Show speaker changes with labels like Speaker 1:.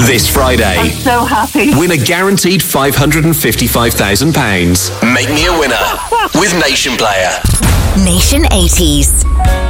Speaker 1: This Friday,
Speaker 2: I'm so happy.
Speaker 1: win a guaranteed £555,000. Make me a winner with Nation Player.
Speaker 3: Nation 80s.